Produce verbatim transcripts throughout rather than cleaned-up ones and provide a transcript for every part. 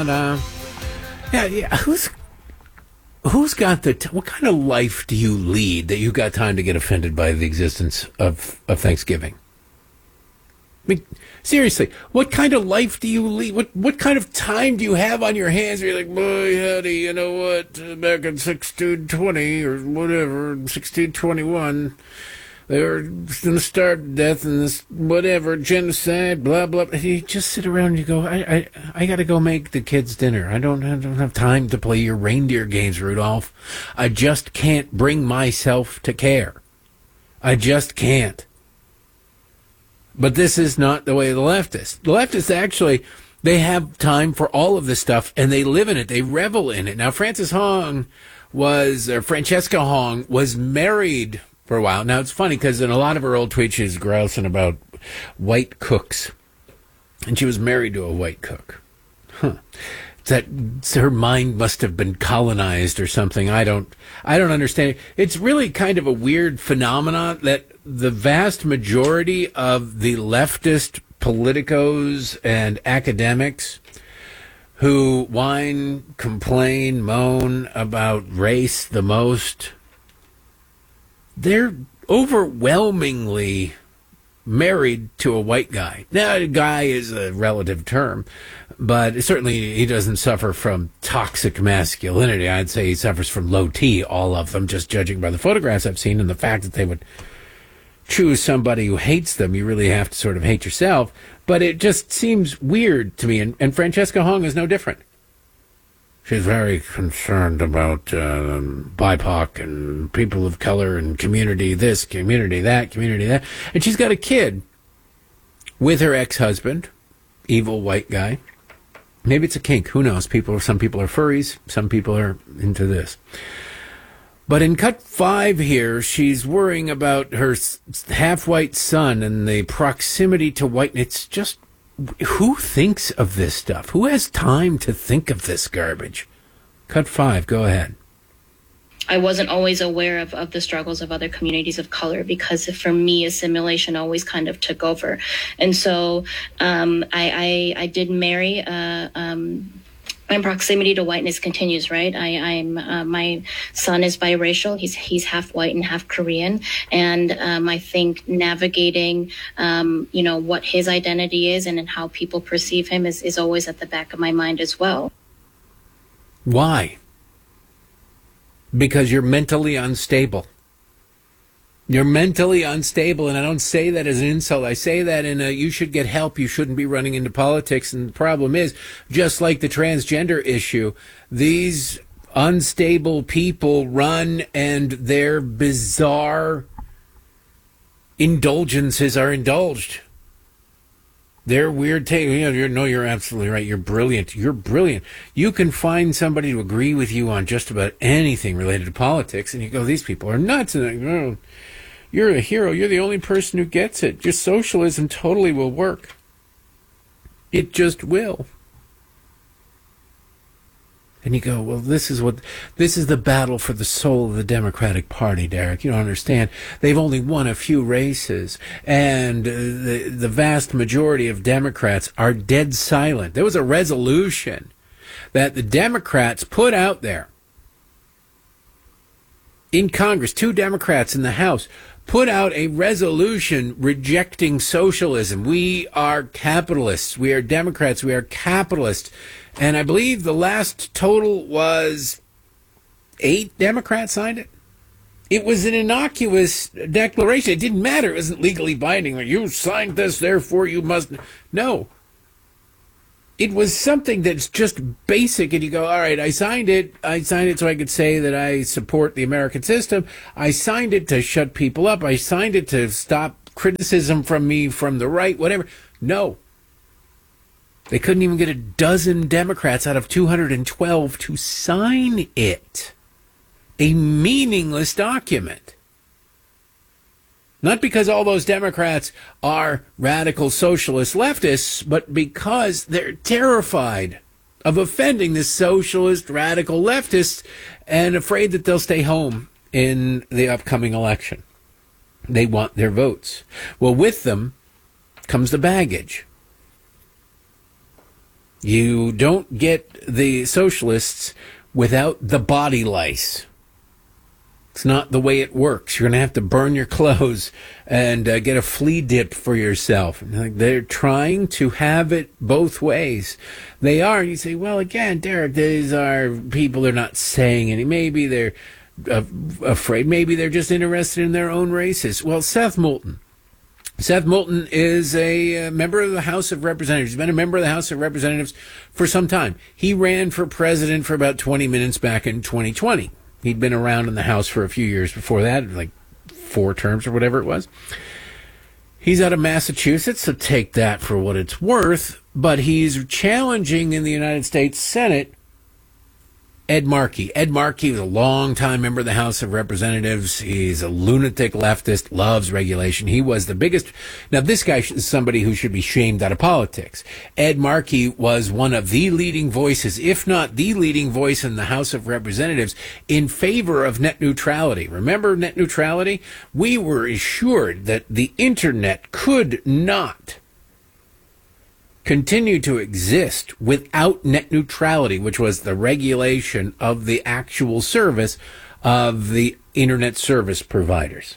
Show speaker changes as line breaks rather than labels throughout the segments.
Uh, yeah, yeah. Who's who's got the? T- what kind of life do you lead that you got time to get offended by the existence of of Thanksgiving? I mean, seriously, what kind of life do you lead? What what kind of time do you have on your hands where you're like, boy, howdy, you know what? uh, Back in sixteen twenty or whatever, sixteen twenty-one, they were going to start death and this whatever genocide, blah blah. You just sit around and you go, I I I got to go make the kids dinner. I don't I don't have time to play your reindeer games, Rudolph. I just can't bring myself to care. I just can't. But this is not the way of the leftists. The leftists actually, they have time for all of this stuff, and they live in it. They revel in it. Now, Frances Hong was, or Francesca Hong, was married for a while. Now, it's funny, because in a lot of her old tweets, she's grousing about white cooks. And she was married to a white cook. Huh. That her mind must have been colonized or something. I don't, I don't understand. It's really kind of a weird phenomenon that the vast majority of the leftist politicos and academics who whine, complain, moan about race the most, they're overwhelmingly married to a white guy. Now, a guy is a relative term, but certainly he doesn't suffer from toxic masculinity. I'd say he suffers from low T, all of them, just judging by the photographs I've seen and the fact that they would choose somebody who hates them. You really have to sort of hate yourself. But it just seems weird to me, and, and Francesca Hong is no different. She's very concerned about um, B I P O C and people of color and community this, community that, community that. And she's got a kid with her ex-husband, evil white guy. Maybe it's a kink. Who knows? People, some people are furries. Some people are into this. But in cut five here, she's worrying about her half-white son and the proximity to white. It's just, who thinks of this stuff? Who has time to think of this garbage? Cut five, go ahead.
I wasn't always aware of, of the struggles of other communities of color because for me, assimilation always kind of took over. And so um, I, I, I did marry uh, um, my proximity to whiteness continues, right? I, I'm uh, my son is biracial. He's he's half white and half Korean, and um, I think navigating, um, you know, what his identity is and, and how people perceive him is, is always at the back of my mind as well.
Why? Because you're mentally unstable. You're mentally unstable, and I don't say that as an insult. I say that in a, you should get help. You shouldn't be running into politics. And the problem is, just like the transgender issue, these unstable people run and their bizarre indulgences are indulged. Their weird take. You know, you're, no, you're absolutely right. You're brilliant. You're brilliant. You can find somebody to agree with you on just about anything related to politics, and you go, these people are nuts. And I go, you're a hero. You're the only person who gets it. Just socialism totally will work. It just will. And you go, well, this is what, this is the battle for the soul of the Democratic Party, Derek. You don't understand. They've only won a few races, and uh, the, the vast majority of Democrats are dead silent. There was a resolution that the Democrats put out there in Congress, two Democrats in the House, put out a resolution rejecting socialism. We are capitalists. We are Democrats. We are capitalists. And I believe the last total was eight Democrats signed it. It was an innocuous declaration. It didn't matter. It wasn't legally binding. Like, you signed this, therefore you must. No. It was something that's just basic, and you go, all right, I signed it. I signed it so I could say that I support the American system. I signed it to shut people up. I signed it to stop criticism from me from the right, whatever. No. They couldn't even get a dozen Democrats out of two hundred twelve to sign it. A meaningless document. Not because all those Democrats are radical socialist leftists, but because they're terrified of offending the socialist radical leftists and afraid that they'll stay home in the upcoming election. They want their votes. Well, with them comes the baggage. You don't get the socialists without the body lice. It's not the way it works. You're going to have to burn your clothes and uh, get a flea dip for yourself. They're trying to have it both ways. They are. You say, well, again, Derek, these are people they're not saying any. Maybe they're uh, afraid. Maybe they're just interested in their own races. Well, Seth Moulton. Seth Moulton is a uh, member of the House of Representatives. He's been a member of the House of Representatives for some time. He ran for president for about twenty minutes back in twenty twenty. He'd been around in the House for a few years before that, like four terms or whatever it was. He's out of Massachusetts, so take that for what it's worth. But he's challenging in the United States Senate Ed Markey. Ed Markey was a longtime member of the House of Representatives. He's a lunatic leftist, loves regulation. He was the biggest. Now, this guy is somebody who should be shamed out of politics. Ed Markey was one of the leading voices, if not the leading voice in the House of Representatives in favor of net neutrality. Remember net neutrality? We were assured that the internet could not continue to exist without net neutrality, which was the regulation of the actual service of the internet service providers.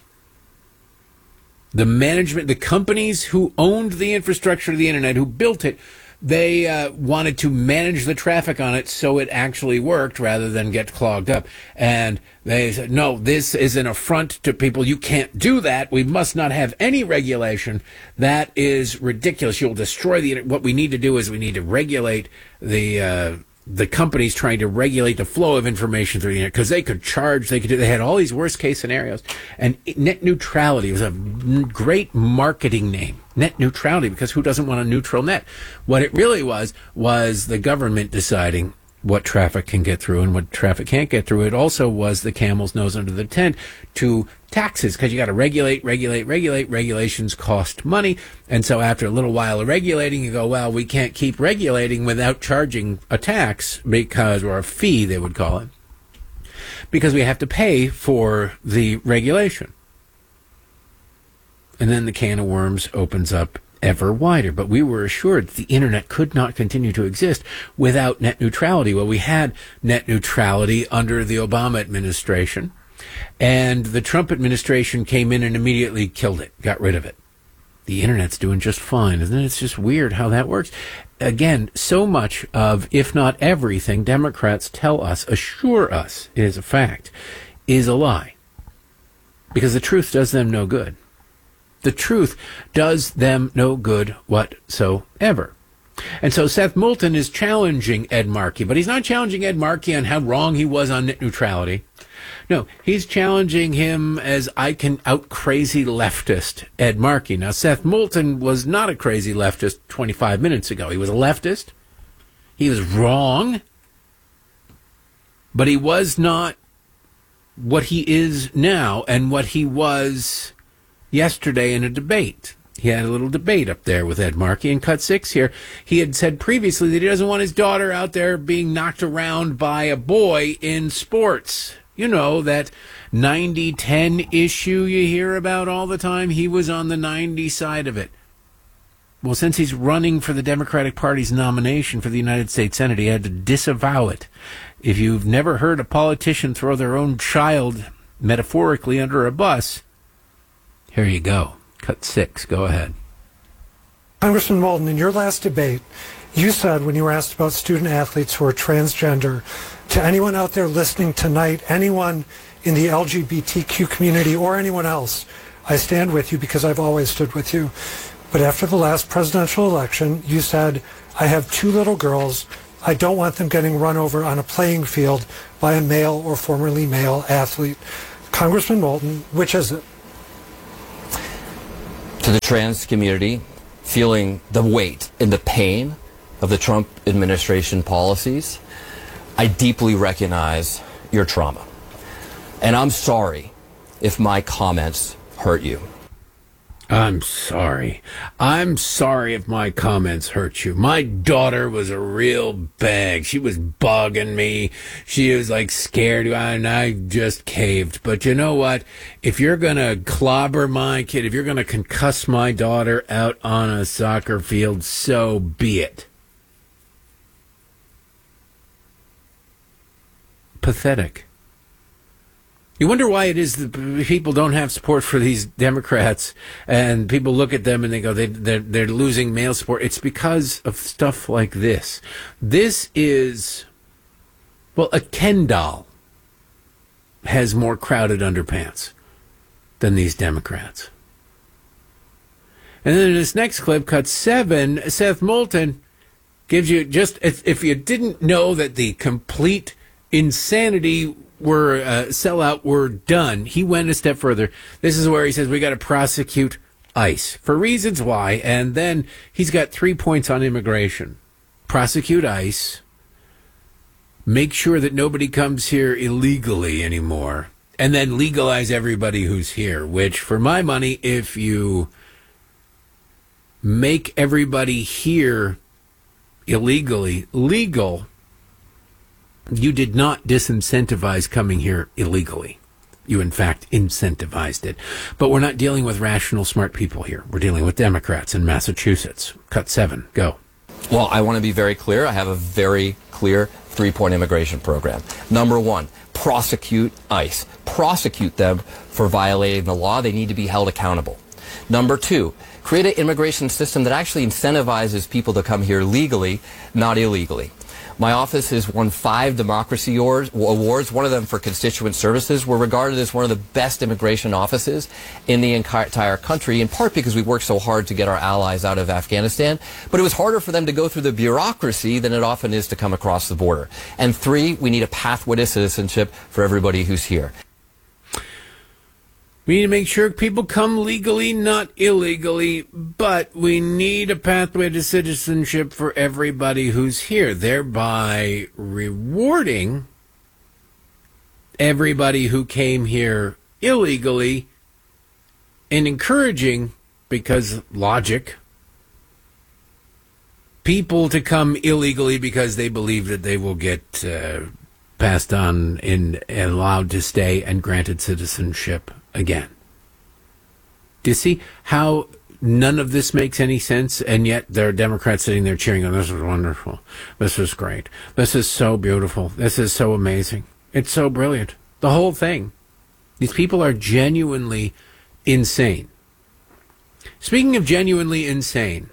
The management, the companies who owned the infrastructure of the internet, who built it, they uh, wanted to manage the traffic on it so it actually worked rather than get clogged up. And they said, no, this is an affront to people. You can't do that. We must not have any regulation. That is ridiculous. You'll destroy the internet. What we need to do is we need to regulate the uh, the companies trying to regulate the flow of information through the internet, because they could charge, they could do, they had all these worst case scenarios. And net neutrality was a great marketing name. Net neutrality, because who doesn't want a neutral net? What it really was, was the government deciding what traffic can get through and what traffic can't get through. It also was the camel's nose under the tent to taxes, because you got to regulate, regulate, regulate. Regulations cost money. And so after a little while of regulating, you go, well, we can't keep regulating without charging a tax, because, or a fee, they would call it, because we have to pay for the regulation. And then the can of worms opens up ever wider. But we were assured that the internet could not continue to exist without net neutrality. Well, we had net neutrality under the Obama administration, and the Trump administration came in and immediately killed it, got rid of it. The internet's doing just fine, isn't it? It's just weird how that works. Again, so much of, if not everything, Democrats tell us, assure us is a fact, is a lie. Because the truth does them no good. The truth does them no good whatsoever. And so Seth Moulton is challenging Ed Markey, but he's not challenging Ed Markey on how wrong he was on net neutrality. No, he's challenging him as I can out crazy leftist Ed Markey. Now, Seth Moulton was not a crazy leftist twenty-five minutes ago. He was a leftist. He was wrong. But he was not what he is now and what he was yesterday in a debate. He had a little debate up there with Ed Markey. In cut six here, he had said previously that he doesn't want his daughter out there being knocked around by a boy in sports. You know, that ninety ten issue you hear about all the time. He was on the ninety side of it. Well, since he's running for the Democratic Party's nomination for the United States Senate, he had to disavow it. If you've never heard a politician throw their own child metaphorically under a bus, here you go. Cut six. Go ahead.
Congressman Moulton, in your last debate, you said when you were asked about student athletes who are transgender, to anyone out there listening tonight, anyone in the L G B T Q community or anyone else, I stand with you because I've always stood with you. But after the last presidential election, you said, I have two little girls. I don't want them getting run over on a playing field by a male or formerly male athlete. Congressman Moulton, which is it?
To the trans community, feeling the weight and the pain of the Trump administration policies, I deeply recognize your trauma. And I'm sorry if my comments hurt you.
I'm sorry. I'm sorry if my comments hurt you. My daughter was a real bag. She was bugging me. She was like scared, and I just caved. But you know what? If you're going to clobber my kid, if you're going to concuss my daughter out on a soccer field, so be it. pathetic. You wonder why it is that people don't have support for these Democrats, and people look at them and they go, they, they're, they're losing male support. It's because of stuff like this. This is, well, a Ken doll has more crowded underpants than these Democrats. And then in this next clip, cut seven, Seth Moulton gives you just, if, if you didn't know that the complete insanity were uh, sellout were done, he went a step further. This is where he says we got to prosecute ICE for reasons why, and then he's got three points on immigration. Prosecute ICE, make sure that nobody comes here illegally anymore, and then legalize everybody who's here, which, for my money, if you make everybody here illegally legal, you did not disincentivize coming here illegally. You, in fact, incentivized it. But we're not dealing with rational, smart people here. We're dealing with Democrats in Massachusetts. Cut seven. Go.
Well, I want to be very clear. I have a very clear three-point immigration program. Number one, prosecute ICE. Prosecute them for violating the law. They need to be held accountable. Number two, create an immigration system that actually incentivizes people to come here legally, not illegally. My office has won five democracy awards, one of them for constituent services. We're regarded as one of the best immigration offices in the entire country, in part because we worked so hard to get our allies out of Afghanistan. But it was harder for them to go through the bureaucracy than it often is to come across the border. And three, we need a pathway to citizenship for everybody who's here.
We need to make sure people come legally, not illegally, but we need a pathway to citizenship for everybody who's here, thereby rewarding everybody who came here illegally and encouraging, because logic, people to come illegally because they believe that they will get uh, passed on and allowed to stay and granted citizenship again. Do you see how none of this makes any sense, and yet there are Democrats sitting there cheering, oh, this is wonderful. This is great. This is so beautiful. This is so amazing. It's so brilliant. The whole thing. These people are genuinely insane. Speaking of genuinely insane,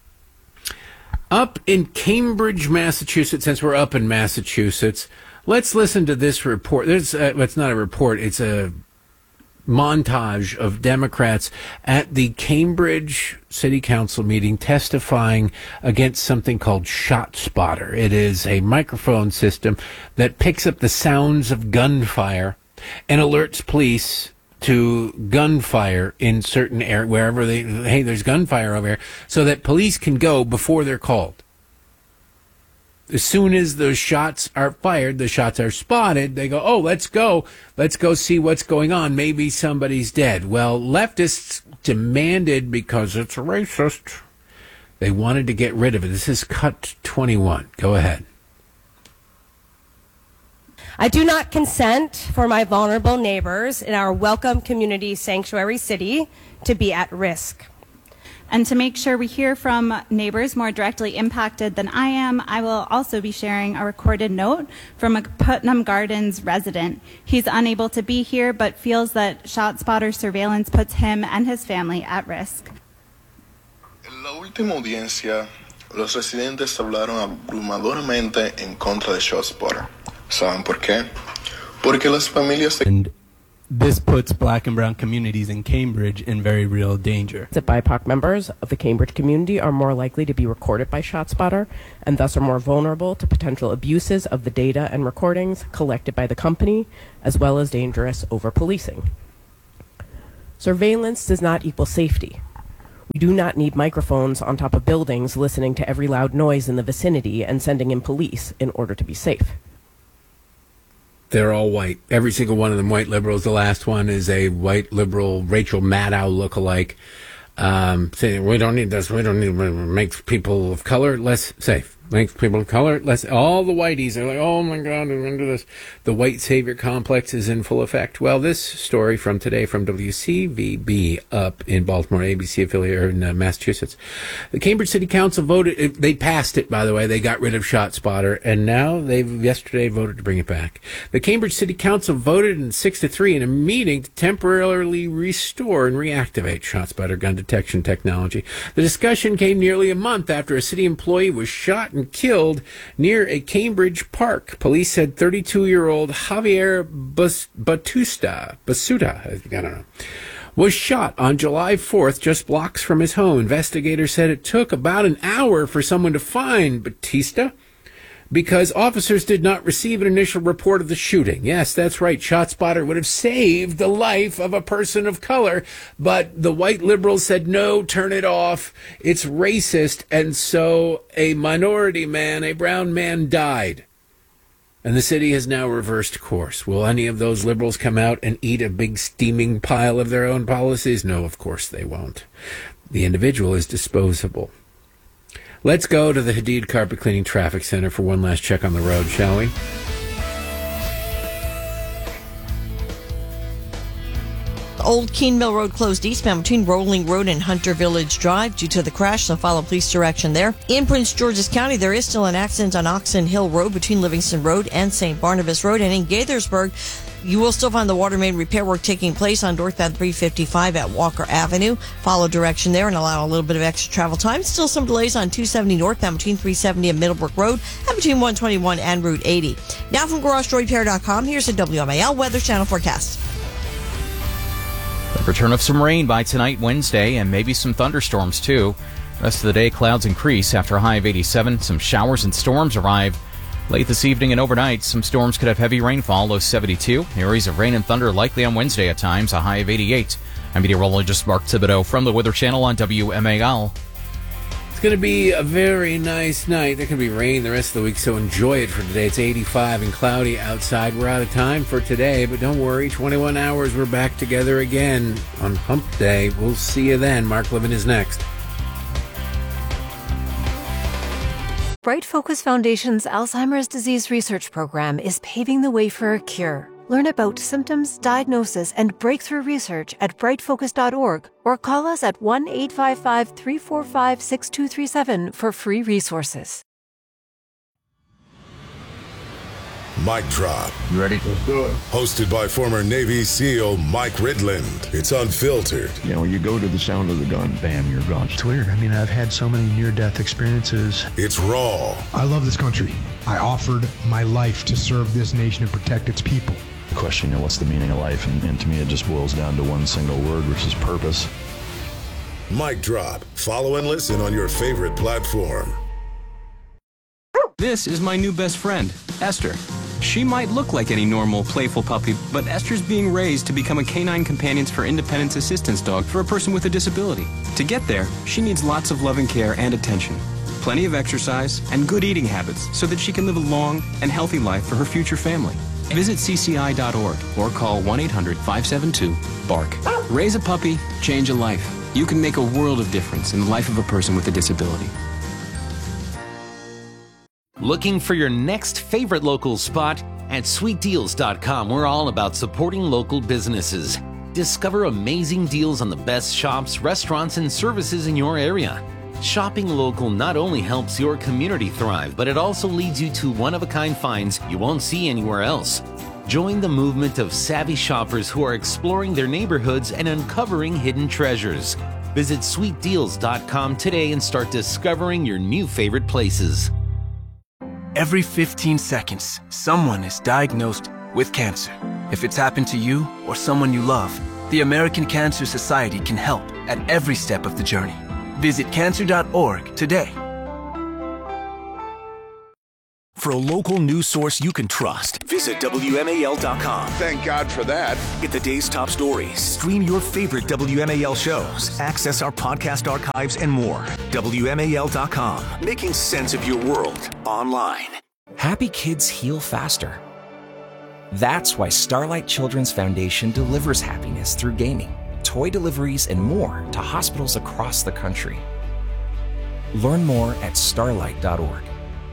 up in Cambridge, Massachusetts, since we're up in Massachusetts, let's listen to this report. There's, uh, it's not a report, it's a montage of Democrats at the Cambridge City Council meeting testifying against something called ShotSpotter. It is a microphone system that picks up the sounds of gunfire and alerts police to gunfire in certain areas, wherever they, hey, there's gunfire over here, so that police can go before they're called. As soon as those shots are fired, the shots are spotted, they go, oh, let's go. Let's go see what's going on. Maybe somebody's dead. Well, leftists demanded, because it's racist, they wanted to get rid of it. This is cut twenty-one. Go ahead.
I do not consent for my vulnerable neighbors in our welcome community sanctuary city to be at risk.
And to make sure we hear from neighbors more directly impacted than I am, I will also be sharing a recorded note from a Putnam Gardens resident. He's unable to be here, but feels that ShotSpotter surveillance puts him and his family at risk.
En la última audiencia, los residentes hablaron abrumadoramente en contra de ShotSpotter. ¿Saben por qué? Porque las familias...
And this puts black and brown communities in Cambridge in very real danger.
That B I P O C members of the Cambridge community are more likely to be recorded by ShotSpotter and thus are more vulnerable to potential abuses of the data and recordings collected by the company, as well as dangerous over-policing. Surveillance does not equal safety. We do not need microphones on top of buildings listening to every loud noise in the vicinity and sending in police in order to be safe.
They're all white. Every single one of them white liberals. The last one is a white liberal Rachel Maddow lookalike, um, saying we don't need this. We don't need it. Makes people of color less safe. Makes people of color less. All the whiteys are like, oh my God, we're into this. The white savior complex is in full effect. Well, this story from today from W C V B up in Baltimore, A B C affiliate in uh, Massachusetts. The Cambridge City Council voted, they passed it, by the way. They got rid of ShotSpotter, and now they've yesterday voted to bring it back. The Cambridge City Council voted in six to three in a meeting to temporarily restore and reactivate ShotSpotter gun detection technology. The discussion came nearly a month after a city employee was shot and killed near a Cambridge park. Police said thirty-two-year-old Javier Bas- Batusta, Basuta, I don't know, was shot on July fourth just blocks from his home. Investigators said it took about an hour for someone to find Batista because officers did not receive an initial report of the shooting. Yes, that's right. ShotSpotter would have saved the life of a person of color, but the white liberals said, no, turn it off. It's racist. And so a minority man, a brown man, died. And the city has now reversed course. Will any of those liberals come out and eat a big steaming pile of their own policies? No, of course they won't. The individual is disposable. Let's go to the Hadid Carpet Cleaning Traffic Center for one last check on the road, shall we?
Old Keene Mill Road closed eastbound between Rolling Road and Hunter Village Drive due to the crash, so follow police direction there. In Prince George's County, there is still an accident on Oxon Hill Road between Livingston Road and Saint Barnabas Road. And in Gaithersburg, you will still find the water main repair work taking place on northbound three fifty-five at Walker Avenue. Follow direction there and allow a little bit of extra travel time. Still some delays on two seventy northbound between three seventy and Middlebrook Road and between one twenty-one and Route eighty. Now from Garage Door Repair dot com, here's a W M A L Weather Channel forecast.
The return of some rain by tonight, Wednesday, and maybe some thunderstorms too. Rest of the day, clouds increase after a high of eighty-seven. Some showers and storms arrive late this evening and overnight. Some storms could have heavy rainfall, low seventy-two. Areas of rain and thunder likely on Wednesday at times, a high of eighty-eight. I'm meteorologist Mark Thibodeau from the Weather Channel on W M A L.
It's going to be a very nice night. There can be rain the rest of the week, so enjoy it for today. It's eighty-five and cloudy outside. We're out of time for today, but don't worry. twenty-one hours, we're back together again on Hump Day. We'll see you then. Mark Levin is next.
Bright Focus Foundation's Alzheimer's Disease Research Program is paving the way for a cure. Learn about symptoms, diagnosis, and breakthrough research at bright focus dot org or call us at one eight five five, three four five, six two three seven for free resources.
Mic Drop.
You ready? Let's do it.
Hosted by former Navy SEAL Mike Ridland. It's unfiltered.
You know, you go to the sound of the gun, bam, you're gone.
It's weird. I mean, I've had so many near-death experiences.
It's raw.
I love this country. I offered my life to serve this nation and protect its people.
The question, you know, what's the meaning of life? And, and to me, it just boils down to one single word, which is purpose.
Mic Drop. Follow and listen on your favorite platform.
This is my new best friend, Esther. She might look like any normal, playful puppy, but Esther's being raised to become a Canine Companions for Independence assistance dog for a person with a disability. To get there, she needs lots of loving care and attention, plenty of exercise, and good eating habits so that she can live a long and healthy life for her future family. Visit C C I dot org or call one eight hundred, five seven two, B A R K. Raise a puppy, change a life. You can make a world of difference in the life of a person with a disability.
Looking for your next favorite local spot? At sweet deals dot com, we're all about supporting local businesses. Discover amazing deals on the best shops, restaurants, and services in your area. Shopping local not only helps your community thrive, but it also leads you to one-of-a-kind finds you won't see anywhere else. Join the movement of savvy shoppers who are exploring their neighborhoods and uncovering hidden treasures. Visit sweet deals dot com today and start discovering your new favorite places.
Every fifteen seconds, someone is diagnosed with cancer. If it's happened to you or someone you love, the American Cancer Society can help at every step of the journey. Visit cancer dot org today.
For a local news source you can trust, visit W M A L dot com.
Thank God for that.
Get the day's top stories, stream your favorite W M A L shows, access our podcast archives, and more. W M A L dot com, making sense of your world online.
Happy kids heal faster. That's why Starlight Children's Foundation delivers happiness through gaming, toy deliveries, and more to hospitals across the country. Learn more at starlight dot org.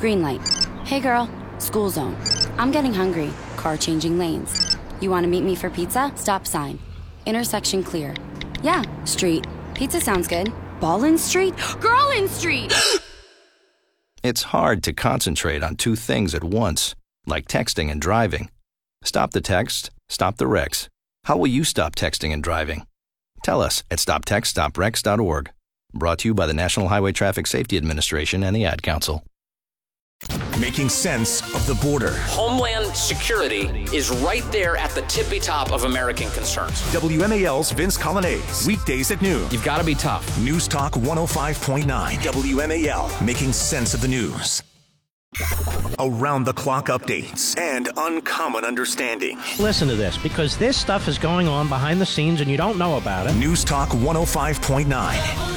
Green light. Hey girl, school zone. I'm getting hungry. Car changing lanes. You want to meet me for pizza? Stop sign. Intersection clear. Yeah, street. Pizza sounds good. Ballin Street? Girlin Street!
It's hard to concentrate on two things at once, like texting and driving. Stop the text, stop the wrecks. How will you stop texting and driving? Tell us at stop text stop wrecks dot org. Brought to you by the National Highway Traffic Safety Administration and the Ad Council.
Making sense of the border.
Homeland security is right there at the tippy top of American concerns.
W M A L's Vince Colonnese, weekdays at noon.
You've got to be tough.
News Talk one oh five point nine. W M A L, making sense of the news. Around-the-clock updates and uncommon understanding.
Listen to this, because this stuff is going on behind the scenes and you don't know about it.
News Talk one oh five point nine.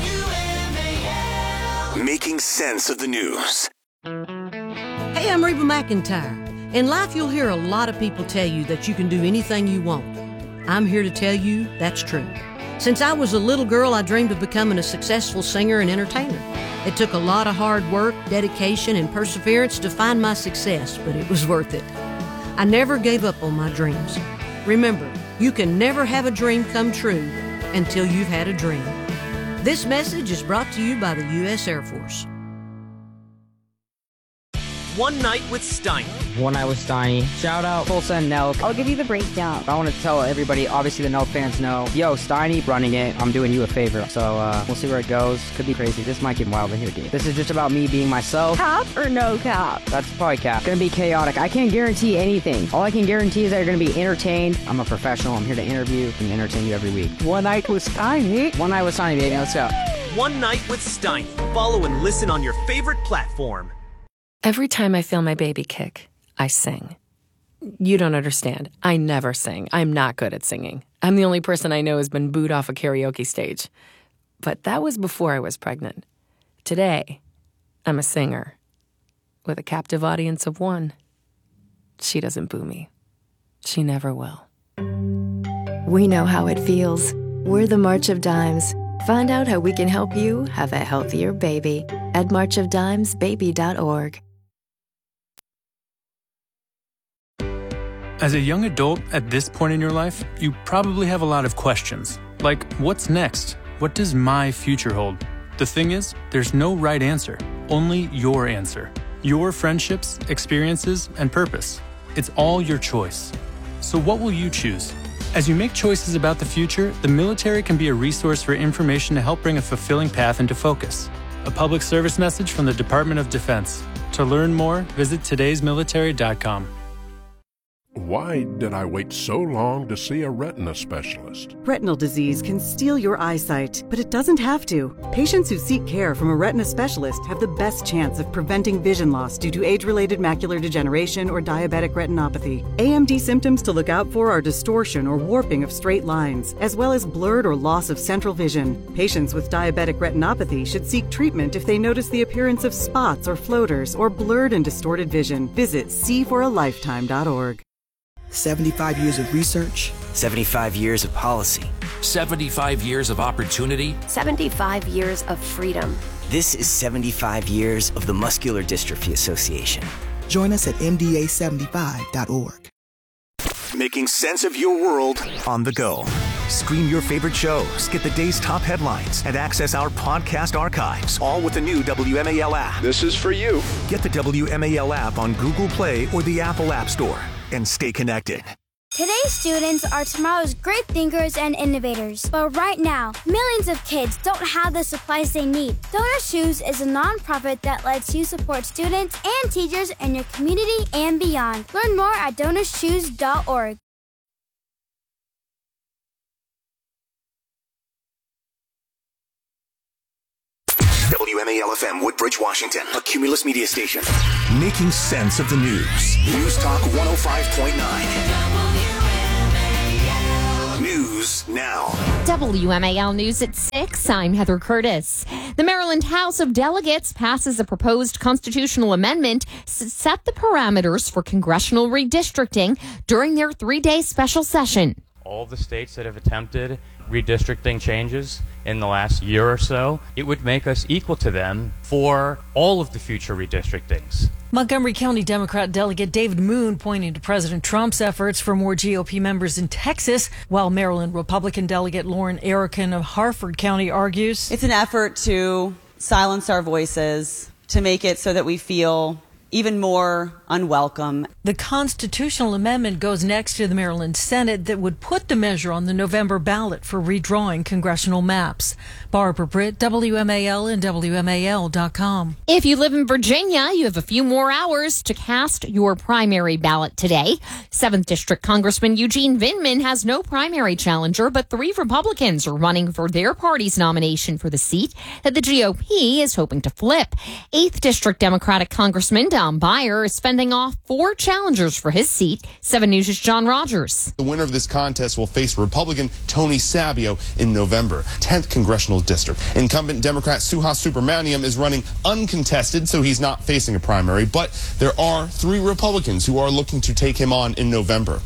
Making sense of the news.
Hey, I'm Reba McEntire. In life, you'll hear a lot of people tell you that you can do anything you want. I'm here to tell you that's true. Since I was a little girl, I dreamed of becoming a successful singer and entertainer. It took a lot of hard work, dedication, and perseverance to find my success, but it was worth it. I never gave up on my dreams. Remember, you can never have a dream come true until you've had a dream. This message is brought to you by the U S Air Force.
One Night with Steiny.
One Night with Steiny. Shout out Tulsa and Nelk. I'll give you the breakdown. I want to tell everybody, obviously the Nelk fans know, yo, Steiny running it, I'm doing you a favor. So uh, we'll see where it goes. Could be crazy. This might get wild in here, dude. This is just about me being myself.
Cap or no cap?
That's probably cap. It's gonna be chaotic. I can't guarantee anything. All I can guarantee is that you're gonna be entertained. I'm a professional. I'm here to interview and entertain you every week.
One Night with Steiny.
One Night with Steiny, baby. Let's go.
One Night with Steiny. Follow and listen on your favorite platform.
Every time I feel my baby kick, I sing. You don't understand. I never sing. I'm not good at singing. I'm the only person I know who's been booed off a karaoke stage. But that was before I was pregnant. Today, I'm a singer with a captive audience of one. She doesn't boo me. She never will.
We know how it feels. We're the March of Dimes. Find out how we can help you have a healthier baby at march of dimes baby dot org.
As a young adult at this point in your life, you probably have a lot of questions. Like, what's next? What does my future hold? The thing is, there's no right answer, only your answer. Your friendships, experiences, and purpose. It's all your choice. So what will you choose? As you make choices about the future, the military can be a resource for information to help bring a fulfilling path into focus. A public service message from the Department of Defense. To learn more, visit todays military dot com.
Why did I wait so long to see a retina specialist?
Retinal disease can steal your eyesight, but it doesn't have to. Patients who seek care from a retina specialist have the best chance of preventing vision loss due to age-related macular degeneration or diabetic retinopathy. A M D symptoms to look out for are distortion or warping of straight lines, as well as blurred or loss of central vision. Patients with diabetic retinopathy should seek treatment if they notice the appearance of spots or floaters or blurred and distorted vision. Visit see for a lifetime dot org.
seventy-five years of research.
seventy-five years of policy.
seventy-five years of opportunity.
seventy-five years of freedom.
This is seventy-five years of the Muscular Dystrophy Association.
Join us at m d a seventy-five dot org.
Making sense of your world on the go. Stream your favorite shows, get the day's top headlines, and access our podcast archives, all with the new W M A L app.
This is for you.
Get the W M A L app on Google Play or the Apple App Store and stay connected.
Today's students are tomorrow's great thinkers and innovators. But right now, millions of kids don't have the supplies they need. Donor Shoes is a nonprofit that lets you support students and teachers in your community and beyond. Learn more at donor shoes dot org.
W M A L F M, Woodbridge, Washington, a Cumulus media station. Making sense of the news. News Talk one oh five point nine. News now.
W M A L News at six. I'm Heather Curtis. The Maryland House of Delegates passes a proposed constitutional amendment to set the parameters for congressional redistricting during their three-day special session.
All of the states that have attempted redistricting changes
in the last year or so, it would make us equal to them for all of the future redistrictings.
Montgomery County Democrat Delegate David Moon pointing to President Trump's efforts for more G O P members in Texas, while Maryland Republican Delegate Lauren Erickson of Harford County argues
it's an effort to silence our voices, to make it so that we feel even more unwelcome.
The constitutional amendment goes next to the Maryland Senate that would put the measure on the November ballot for redrawing congressional maps. Barbara Britt, W M A L and W M A L dot com.
If you live in Virginia, you have a few more hours to cast your primary ballot today. seventh District Congressman Eugene Vindman has no primary challenger, but three Republicans are running for their party's nomination for the seat that the G O P is hoping to flip. eighth District Democratic Congressman Tom Byer is fending off four challengers for his seat. seven News' John Rogers.
The winner of this contest will face Republican Tony Sabio in November, tenth Congressional District. Incumbent Democrat Suhas Subramaniam is running uncontested, so he's not facing a primary, but there are three Republicans who are looking to take him on in November.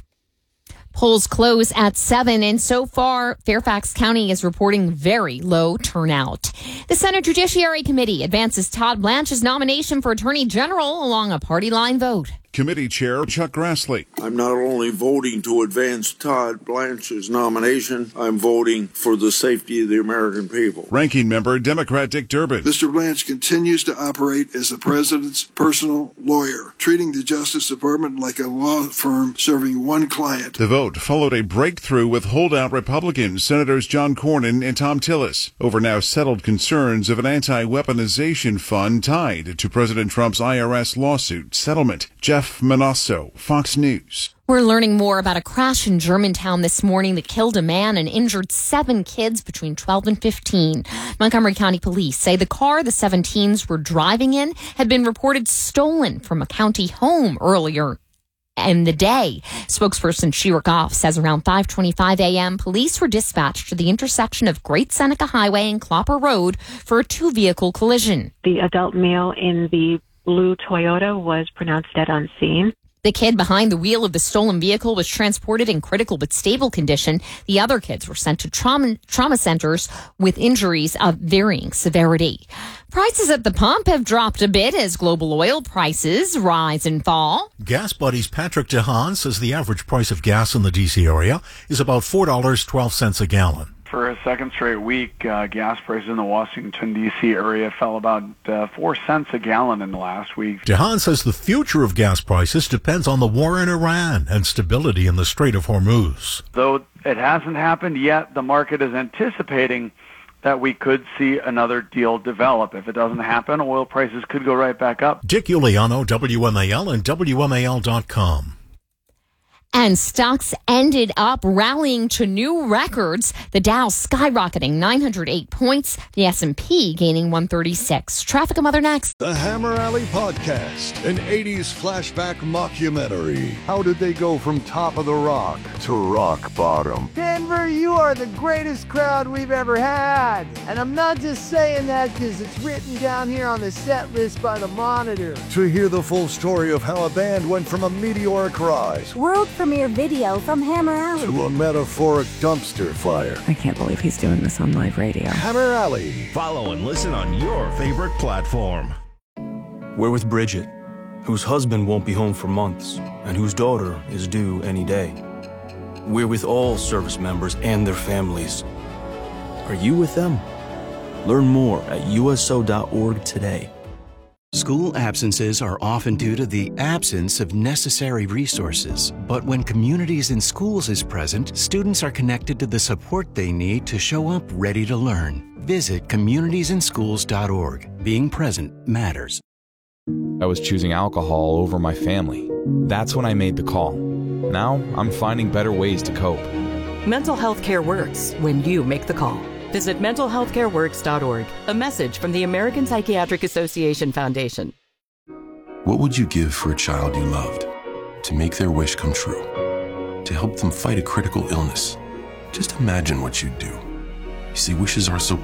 Polls close at seven, and so far, Fairfax County is reporting very low turnout. The Senate Judiciary Committee advances Todd Blanche's nomination for Attorney General along a party line vote.
Committee Chair Chuck Grassley.
I'm not only voting to advance Todd Blanche's nomination, I'm voting for the safety of the American people.
Ranking Member Democrat Dick Durbin.
Mister Blanche continues to operate as the president's personal lawyer, treating the Justice Department like a law firm serving one client.
The vote followed a breakthrough with holdout Republicans, Senators John Cornyn and Tom Tillis, over now settled concerns of an anti-weaponization fund tied to President Trump's I R S lawsuit settlement. Jeff Manasso, Fox News.
We're learning more about a crash in Germantown this morning that killed a man and injured seven kids between twelve and fifteen. Montgomery County Police say the car the seventeens were driving in had been reported stolen from a county home earlier in the day. Spokesperson Shira Goff says around five twenty-five a.m., police were dispatched to the intersection of Great Seneca Highway and Clopper Road for a two-vehicle collision.
The adult male in the blue Toyota was pronounced dead on scene.
The kid behind the wheel of the stolen vehicle was transported in critical but stable condition. The other kids were sent to trauma, trauma centers with injuries of varying severity. Prices at the pump have dropped a bit as global oil prices rise and fall.
Gas Buddy's Patrick DeHaan says the average price of gas in the D C area is about four dollars and twelve cents a gallon.
For a second straight week, uh, gas prices in the Washington, D C area fell about uh, four cents a gallon in the last week.
DeHaan says the future of gas prices depends on the war in Iran and stability in the Strait of Hormuz.
Though it hasn't happened yet, the market is anticipating that we could see another deal develop. If it doesn't happen, oil prices could go right back up.
Dick Uliano, W M A L and W M A L dot com.
And stocks ended up rallying to new records. The Dow skyrocketing nine hundred eight points. The S and P gaining one thirty-six. Traffic and Weather next.
The Hammer Alley Podcast, an eighties flashback mockumentary. How did they go from top of the rock to rock bottom?
Denver, you are the greatest crowd we've ever had. And I'm not just saying that because it's written down here on the set list by the Monitor.
To hear the full story of how a band went from a meteoric rise,
world premiere video from Hammer Alley,
to a metaphoric dumpster fire.
I can't believe he's doing this on live radio.
Hammer Alley.
Follow and listen on your favorite platform.
We're with Bridget, whose husband won't be home for months and whose daughter is due any day. We're with all service members and their families. Are you with them? Learn more at U S O dot org today.
School absences are often due to the absence of necessary resources. But when Communities in Schools is present, students are connected to the support they need to show up ready to learn. Visit communities in schools dot org. Being present matters.
I was choosing alcohol over my family. That's when I made the call. Now I'm finding better ways to cope.
Mental health care works when you make the call. Visit mental health care works dot org. A message from the American Psychiatric Association Foundation.
What would you give for a child you loved? To make their wish come true? To help them fight a critical illness? Just imagine what you'd do. You see, wishes are so